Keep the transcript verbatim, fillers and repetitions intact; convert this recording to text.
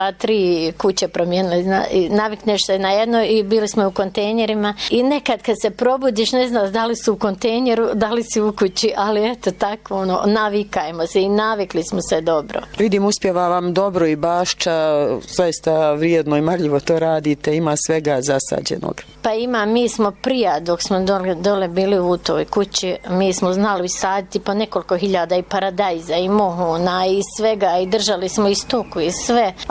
A tri kuće promijenili, navikneš se na jedno i bili smo u kontejnerima i nekad kad se probudiš ne znaš da li su u kontejneru, da li si u kući, ali eto tako, ono, navikajmo se i navikli smo se dobro. Vidim, uspjeva vam dobro i bašča, zaista vrijedno i marljivo to radite, ima svega zasađenog. Pa ima, mi smo prija dok smo dole, dole bili u toj kući, mi smo znali saditi po nekoliko hiljada i paradajza i mohuna i svega i držali smo i stoku i sve.